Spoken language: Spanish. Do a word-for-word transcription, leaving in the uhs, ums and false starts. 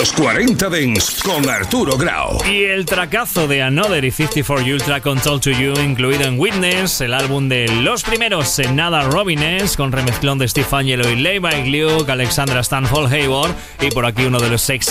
los cuarenta Dance con Arturo Grau. Y el tracazo de Another y cincuenta y cuatro Ultra con Told to You, incluido en Witness, el álbum de los primeros en Nada Robines, con remezclón de Steve Angelo y Levi Gluck, Alexandra Stanford Hayward, y por aquí uno de los sexy